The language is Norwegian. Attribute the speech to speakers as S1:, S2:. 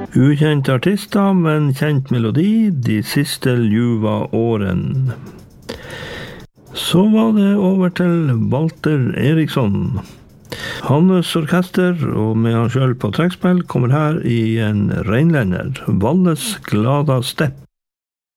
S1: Ukjent artister, men kjent melodi de siste ljuva åren. Så var det over til Walter Eriksson. Hans orkester, og med han selv på trekkspill, kommer her i en reinlender, Valles glada stepp.